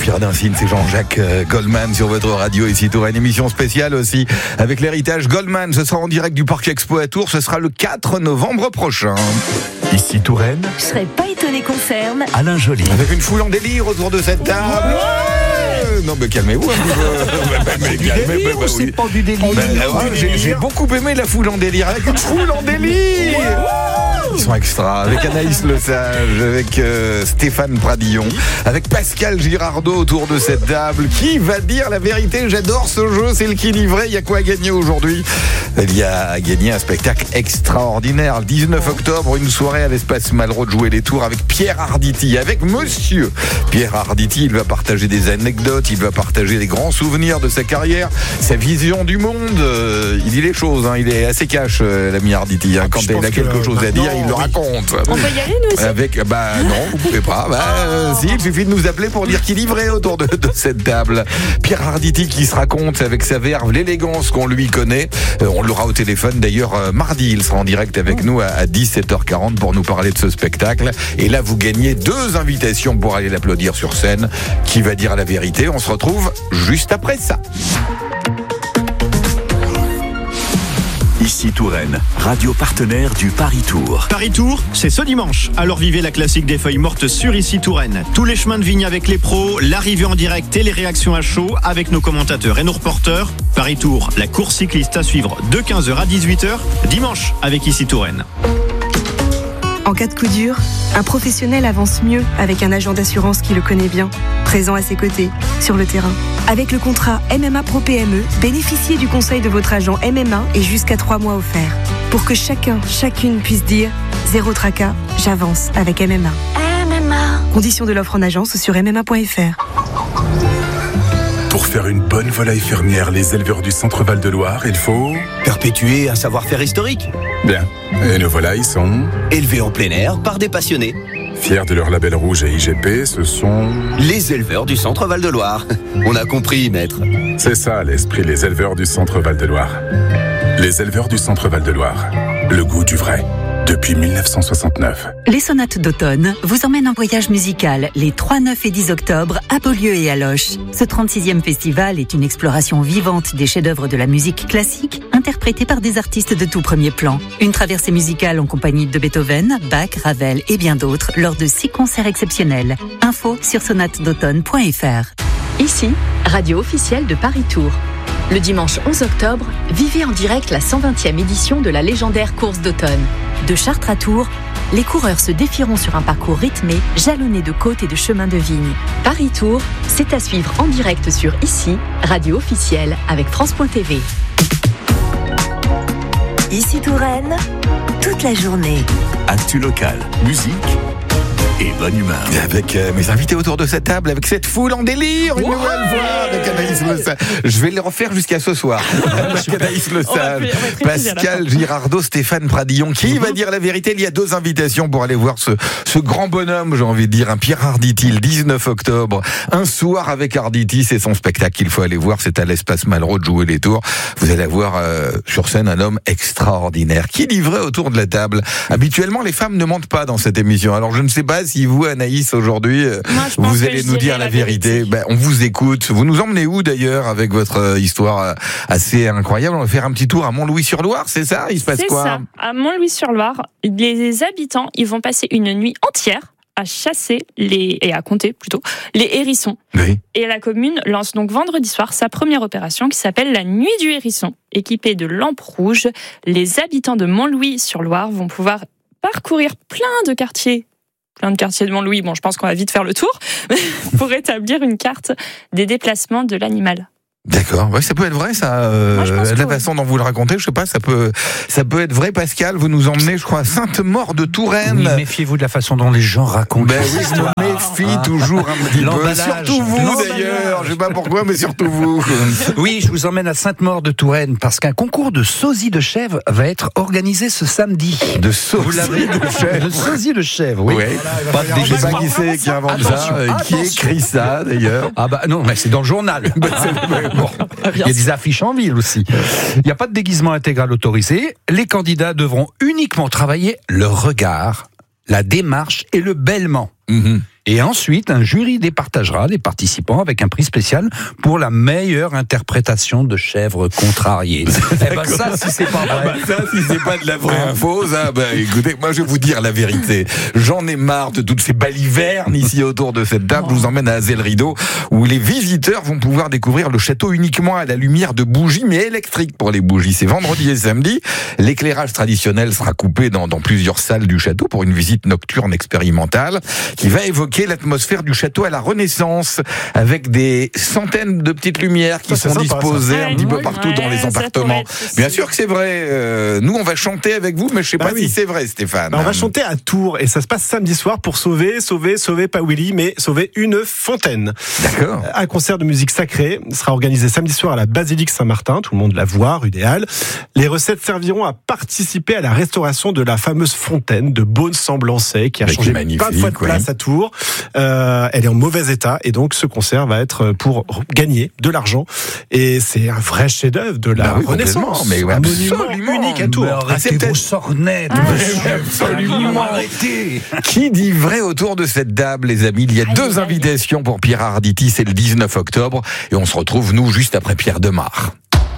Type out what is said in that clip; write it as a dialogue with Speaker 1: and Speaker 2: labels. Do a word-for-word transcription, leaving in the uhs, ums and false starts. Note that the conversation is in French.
Speaker 1: Sophia Dancine, c'est Jean-Jacques Goldman sur votre radio ici Touraine. Émission spéciale aussi avec l'héritage Goldman. Ce sera en direct du Parc Expo à Tours. Ce sera le quatre novembre prochain.
Speaker 2: Ici Touraine.
Speaker 3: Je serais pas étonné qu'on ferme.
Speaker 2: Alain Joly.
Speaker 1: Avec une foule en délire autour de cette table. Ouais. Non mais calmez-vous un peu. mais, mais, calmez,
Speaker 4: délire,
Speaker 1: bah,
Speaker 4: c'est
Speaker 1: oui.
Speaker 4: pas du délire.
Speaker 1: Ben, ouais, j'ai, j'ai beaucoup aimé la foule en délire. Avec une foule en délire. Ils sont extra. Avec Anaïs Le Sage, avec euh, Stéphane Pradillon, avec Pascal Girardot autour de cette table. Qui va dire la vérité? J'adore ce jeu, c'est le qui livré. Il y a quoi à gagner aujourd'hui? Il y a à gagner un spectacle extraordinaire. Le dix-neuf octobre, une soirée à l'espace Malraux de jouer les tours avec Pierre Arditi. Avec monsieur Pierre Arditi, il va partager des anecdotes, il va partager les grands souvenirs de sa carrière, sa vision du monde. Euh, il dit les choses, hein. Il est assez cash, euh, l'ami Arditi. Hein. Quand il a quelque chose à dire, il le raconte.
Speaker 3: On peut y aller, nous aussi?
Speaker 1: Avec, bah non, vous pouvez pas. Bah, euh, si, il suffit de nous appeler pour dire qui livrait autour de, de cette table. Pierre Arditi qui se raconte avec sa verve, l'élégance qu'on lui connaît. Euh, on l'aura au téléphone d'ailleurs euh, mardi. Il sera en direct avec nous à, à dix-sept heures quarante pour nous parler de ce spectacle. Et là, vous gagnez deux invitations pour aller l'applaudir sur scène. Qui va dire la vérité? On se retrouve juste après ça.
Speaker 2: Ici Touraine, radio partenaire du Paris Tour.
Speaker 5: Paris Tour, c'est ce dimanche. Alors vivez la classique des feuilles mortes sur Ici Touraine. Tous les chemins de vigne avec les pros, l'arrivée en direct et les réactions à chaud avec nos commentateurs et nos reporters. Paris Tour, la course cycliste à suivre de quinze heures à dix-huit heures, dimanche avec Ici Touraine.
Speaker 6: En cas de coup dur, un professionnel avance mieux avec un agent d'assurance qui le connaît bien, présent à ses côtés, sur le terrain. Avec le contrat M M A Pro P M E, bénéficiez du conseil de votre agent M M A et jusqu'à trois mois offerts. Pour que chacun, chacune puisse dire « Zéro tracas, j'avance avec M M A ».
Speaker 3: M M A.
Speaker 6: Conditions de l'offre en agence sur m m a point f r.
Speaker 7: Pour faire une bonne volaille fermière, les éleveurs du Centre-Val de Loire, il faut...
Speaker 8: perpétuer un savoir-faire historique.
Speaker 7: Bien. Et nos volailles sont...
Speaker 8: élevés en plein air par des passionnés.
Speaker 7: Fiers de leur label rouge et I G P, ce sont...
Speaker 8: les éleveurs du Centre-Val de Loire. On a compris, maître.
Speaker 7: C'est ça l'esprit, les éleveurs du Centre-Val de Loire. Les éleveurs du Centre-Val de Loire. Le goût du vrai. Depuis dix-neuf cent soixante-neuf.
Speaker 9: Les Sonates d'automne vous emmènent en voyage musical les trois, neuf et dix octobre à Beaulieu et à Loches. Ce trente-sixième festival est une exploration vivante des chefs-d'œuvre de la musique classique interprétés par des artistes de tout premier plan. Une traversée musicale en compagnie de Beethoven, Bach, Ravel et bien d'autres lors de six concerts exceptionnels. Info sur sonates d'automne point f r.
Speaker 3: Ici, radio officielle de Paris Tour. Le dimanche onze octobre, vivez en direct la cent vingtième édition de la légendaire course d'automne. De Chartres à Tours, les coureurs se défieront sur un parcours rythmé, jalonné de côtes et de chemins de vigne. Paris Tour, c'est à suivre en direct sur Ici, radio officielle avec France point t v. Ici Touraine, toute la journée.
Speaker 2: Actu local, musique et bonne humeur.
Speaker 1: Avec euh, mes invités autour de cette table, avec cette foule en délire, une ouais nouvelle fois, avec Anaïs Le Sage. Je vais les refaire jusqu'à ce soir. Avec Anaïs Le Sage, Pascal Girardot, Stéphane Pradillon. Qui va dire la vérité? Il y a deux invitations pour aller voir ce, ce grand bonhomme, j'ai envie de dire, un Pierre Arditi, le dix-neuf octobre. Un soir avec Arditi, c'est son spectacle qu'il faut aller voir. C'est à l'espace Malraux de jouer les tours. Vous allez voir euh, sur scène un homme extraordinaire. Qui livrait autour de la table? Habituellement, les femmes ne mentent pas dans cette émission. Alors, je ne sais pas si vous, Anaïs, aujourd'hui, Moi, vous allez nous dire la vérité. vérité. Ben, on vous écoute. Vous nous emmenez où, d'ailleurs, avec votre euh, histoire euh, assez incroyable? On va faire un petit tour à Mont-Louis-sur-Loire, c'est ça? Il se passe
Speaker 10: c'est
Speaker 1: quoi?
Speaker 10: C'est ça. À Mont-Louis-sur-Loire, les habitants, ils vont passer une nuit entière à chasser les, et à compter plutôt, les hérissons.
Speaker 1: Oui.
Speaker 10: Et la commune lance donc vendredi soir sa première opération qui s'appelle la Nuit du Hérisson. Équipés de lampes rouges, les habitants de Mont-Louis-sur-Loire vont pouvoir parcourir plein de quartiers plein de quartiers de Mont-Louis, bon, je pense qu'on va vite faire le tour, pour établir une carte des déplacements de l'animal.
Speaker 1: D'accord, ouais, ça peut être vrai ça, euh,
Speaker 10: Moi,
Speaker 1: la
Speaker 10: que...
Speaker 1: façon dont vous le racontez, je sais pas, ça peut, ça peut être vrai. Pascal, vous nous emmenez, je crois, à Sainte-Maure de Touraine.
Speaker 4: Oui, méfiez-vous de la façon dont les gens racontent.
Speaker 1: Ben oui, je me méfie toujours un petit peu. Surtout vous d'ailleurs, je sais pas pourquoi, mais surtout vous.
Speaker 4: Oui, je vous emmène à Sainte-Maure de Touraine parce qu'un concours de sosie de chèvre va être organisé ce samedi.
Speaker 1: De sosie de chèvre.
Speaker 4: De sosie de chèvre, oui.
Speaker 1: Ouais. Voilà. Je sais pas qui c'est qui invente ça, euh, qui écrit ça d'ailleurs.
Speaker 4: Ah bah non, mais c'est dans le journal. Bon. Il y a des affiches en ville aussi. Il n'y a pas de déguisement intégral autorisé. Les candidats devront uniquement travailler le regard, la démarche et le bêlement.
Speaker 1: Mmh.
Speaker 4: Et ensuite, un jury départagera les participants avec un prix spécial pour la meilleure interprétation de chèvre contrariée. Eh ben ça, si c'est pas vrai.
Speaker 1: Ah bah ça, si c'est pas de la vraie info, ça, bah écoutez, moi je vais vous dire la vérité. J'en ai marre de toutes ces balivernes ici autour de cette table. Je vous emmène à Azel-Rideau, où les visiteurs vont pouvoir découvrir le château uniquement à la lumière de bougies, mais électriques pour les bougies. C'est vendredi et samedi. L'éclairage traditionnel sera coupé dans, dans plusieurs salles du château pour une visite nocturne expérimentale qui va évoquer l'atmosphère du château à la Renaissance, avec des centaines de petites lumières qui ça, sont disposées sympa, un petit peu partout ouais, dans les appartements. Bien sûr que c'est vrai. Euh, nous, on va chanter avec vous, mais je sais bah pas oui. si c'est vrai, Stéphane.
Speaker 11: Bah on va chanter à Tours, et ça se passe samedi soir pour sauver, sauver, sauver, pas Willy, mais sauver une fontaine.
Speaker 1: D'accord.
Speaker 11: Un concert de musique sacrée sera organisé samedi soir à la basilique Saint-Martin. Tout le monde la voit, rue des Halles. Les recettes serviront à participer à la restauration de la fameuse fontaine de Beaune-Semblançay qui a changé plein de fois de place ouais. à Tours. Euh, elle est en mauvais état et donc ce concert va être pour gagner de l'argent et c'est un vrai chef-d'œuvre de la bah oui, Renaissance,
Speaker 1: mais
Speaker 11: un monument unique à Tours.
Speaker 4: Mais arrêtez vos sornettes, ah, absolument arrêtez.
Speaker 1: Qui dit vrai autour de cette table, les amis? Il y a ah, deux invitations pour Pierre Arditi, c'est le dix-neuf octobre et on se retrouve nous juste après Pierre Demar.